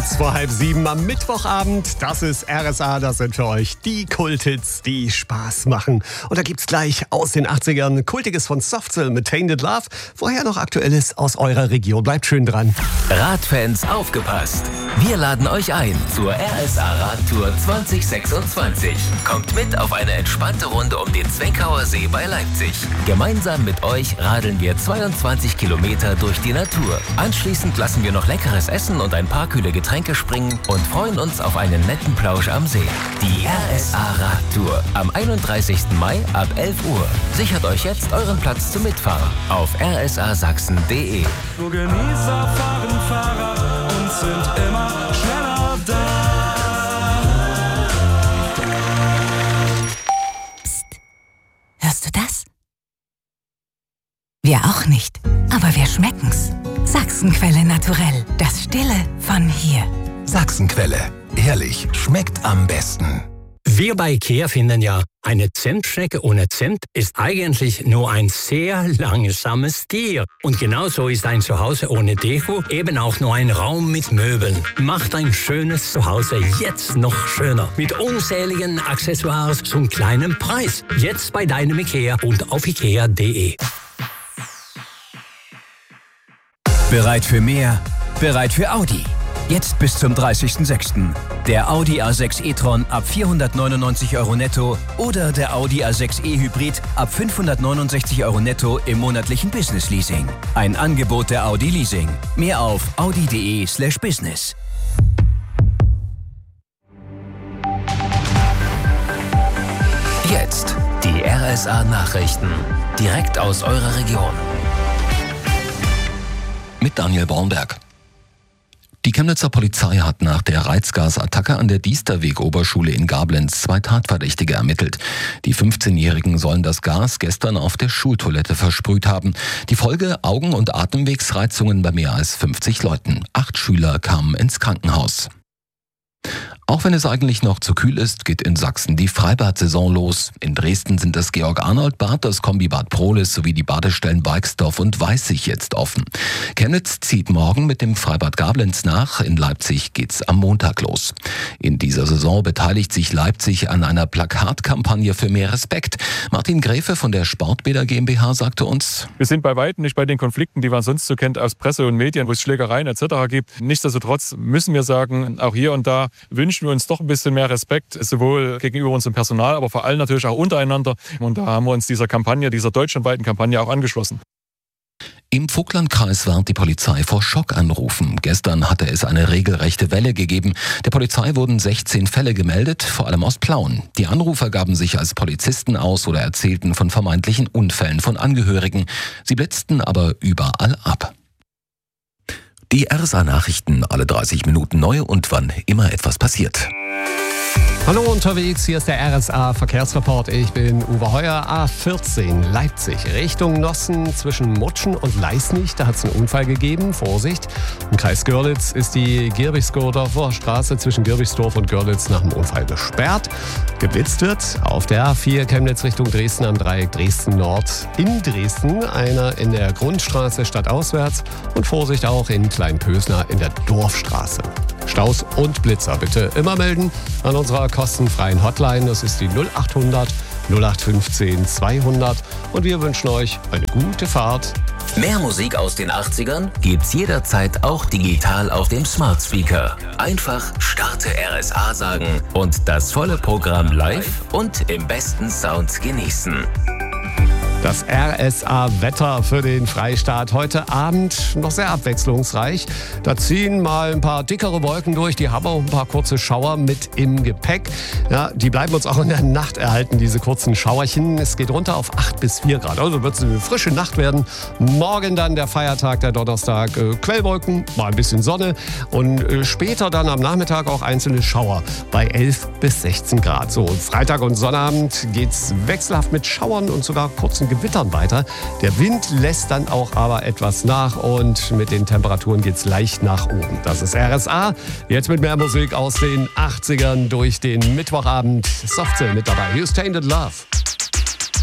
kurz vor 6:30 am Mittwochabend. Das ist RSA, das sind für euch die Kulthits, die Spaß machen. Und da gibt's gleich aus den 80ern Kultiges von Softcell mit Tainted Love. Vorher noch Aktuelles aus eurer Region. Bleibt schön dran. Radfans, aufgepasst! Wir laden euch ein zur RSA Radtour 2026. Kommt mit auf eine entspannte Runde um den Zweckauer See bei Leipzig. Gemeinsam mit euch radeln wir 22 Kilometer durch die Natur. Anschließend lassen wir noch leckeres Essen und ein paar kühle Getränke springen und freuen uns auf einen netten Plausch am See. Die RSA Radtour am 31. Mai ab 11 Uhr. Sichert euch jetzt euren Platz zum Mitfahren auf rsasachsen.de. Nur Genießer fahren Fahrrad und sind immer schneller da. Psst. Hörst du das? Wir auch nicht, aber wir schmecken's. Sachsenquelle Naturell, das Stille von hier. Sachsenquelle, ehrlich, schmeckt am besten. Wir bei IKEA finden ja, eine Zimtschnecke ohne Zimt ist eigentlich nur ein sehr langsames Tier. Und genauso ist ein Zuhause ohne Deko eben auch nur ein Raum mit Möbeln. Macht ein schönes Zuhause jetzt noch schöner. Mit unzähligen Accessoires zum kleinen Preis. Jetzt bei deinem IKEA und auf ikea.de. Bereit für mehr? Bereit für Audi. Jetzt bis zum 30.06. Der Audi A6 e-tron ab 499 € netto oder der Audi A6 e-Hybrid ab 569 € netto im monatlichen Business-Leasing. Ein Angebot der Audi Leasing. Mehr auf audi.de/business. Jetzt die RSA Nachrichten. Direkt aus eurer Region. Mit Daniel Bornberg. Die Chemnitzer Polizei hat nach der Reizgasattacke an der Diesterweg-Oberschule in Gablenz 2 Tatverdächtige ermittelt. Die 15-Jährigen sollen das Gas gestern auf der Schultoilette versprüht haben. Die Folge: Augen- und Atemwegsreizungen bei mehr als 50 Leuten. 8 Schüler kamen ins Krankenhaus. Auch wenn es eigentlich noch zu kühl ist, geht in Sachsen die Freibad-Saison los. In Dresden sind das Georg-Arnold-Bad, das Kombibad Prohlis sowie die Badestellen Beixdorf und Weißig jetzt offen. Chemnitz zieht morgen mit dem Freibad Gablenz nach. In Leipzig geht's am Montag los. In dieser Saison beteiligt sich Leipzig an einer Plakatkampagne für mehr Respekt. Martin Gräfe von der Sportbäder GmbH sagte uns: Wir sind bei weitem nicht bei den Konflikten, die man sonst so kennt aus Presse und Medien, wo es Schlägereien etc. gibt. Nichtsdestotrotz müssen wir sagen, auch hier und da wünschen wir uns doch ein bisschen mehr Respekt, sowohl gegenüber unserem Personal, aber vor allem natürlich auch untereinander. Und da haben wir uns dieser deutschlandweiten Kampagne auch angeschlossen. Im Vogtlandkreis warnt die Polizei vor Schockanrufen. Gestern hatte es eine regelrechte Welle gegeben. Der Polizei wurden 16 Fälle gemeldet, vor allem aus Plauen. Die Anrufer gaben sich als Polizisten aus oder erzählten von vermeintlichen Unfällen von Angehörigen. Sie blitzten aber überall ab. Die RSA-Nachrichten alle 30 Minuten neu und wann immer etwas passiert. Hallo unterwegs, hier ist der RSA Verkehrsreport. Ich bin Uwe Heuer, A14 Leipzig Richtung Nossen zwischen Mutschen und Leisnig. Da hat es einen Unfall gegeben, Vorsicht. Im Kreis Görlitz ist die Girbichsdorfer Straße zwischen Girbichsdorf und Görlitz nach dem Unfall gesperrt. Geblitzt wird auf der A4 Chemnitz Richtung Dresden am Dreieck Dresden Nord. In Dresden einer in der Grundstraße stadtauswärts und Vorsicht auch in Kleinpösner in der Dorfstraße. Staus und Blitzer bitte immer melden an unserer kostenfreien Hotline. Das ist die 0800 0815 200 und wir wünschen euch eine gute Fahrt. Mehr Musik aus den 80ern gibt's jederzeit auch digital auf dem Smart Speaker. Einfach Starte RSA sagen und das volle Programm live und im besten Sound genießen. Das RSA-Wetter für den Freistaat heute Abend noch sehr abwechslungsreich. Da ziehen mal ein paar dickere Wolken durch, die haben auch ein paar kurze Schauer mit im Gepäck. Ja, die bleiben uns auch in der Nacht erhalten, diese kurzen Schauerchen. Es geht runter auf 8 bis 4 Grad. Also wird es eine frische Nacht werden. Morgen dann der Feiertag, der Donnerstag. Quellwolken, mal ein bisschen Sonne. Und später dann am Nachmittag auch einzelne Schauer bei 11 bis 16 Grad. So, und Freitag und Sonnabend geht's wechselhaft mit Schauern und sogar kurzen Gewittern weiter. Der Wind lässt dann auch aber etwas nach und mit den Temperaturen geht's leicht nach oben. Das ist RSA. Jetzt mit mehr Musik aus den 80ern durch den Mittwochabend. Softcell mit dabei. Here's Tainted Love.